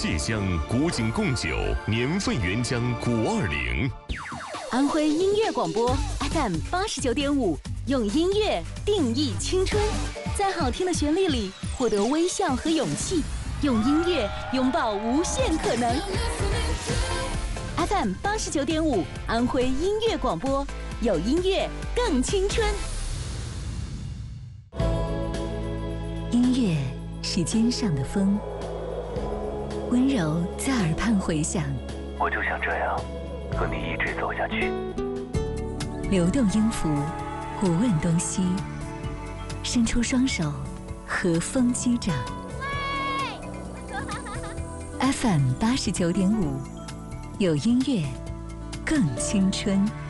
蟹乡古井贡酒年份原浆520。 安徽音乐广播 FM 89.5，用音乐定义青春，在好听的旋律里获得微笑和勇气，用音乐拥抱无限可能。FM 89.5，安徽音乐广播，有音乐更青春。音乐是肩上的风，温柔在耳畔回响。 我就想这样和你一直走下去。 流动音符，不问东西，伸出双手，和风击掌。FM 89.5，有音乐更青春。